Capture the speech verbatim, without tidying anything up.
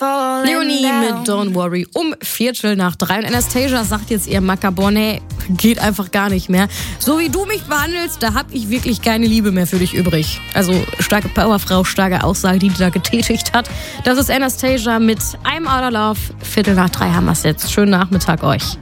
Leonie mit Don't Worry um Viertel nach drei. Und Anastasia sagt jetzt ihr Macker, boah, nee, geht einfach gar nicht mehr. So wie du mich behandelst, da hab ich wirklich keine Liebe mehr für dich übrig. Also starke Powerfrau, starke Aussage, die die da getätigt hat. Das ist Anastasia mit I'm Out of Love. Viertel nach drei haben wir es jetzt. Schönen Nachmittag euch.